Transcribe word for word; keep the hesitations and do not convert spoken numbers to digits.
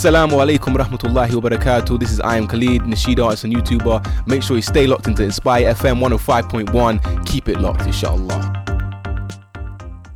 Assalamu alaikum rahmatullahi wa barakatuh. This is I am Khalid, Nasheed artist and YouTuber. Make sure you stay locked into Inspire F M one oh five point one. Keep it locked, inshallah.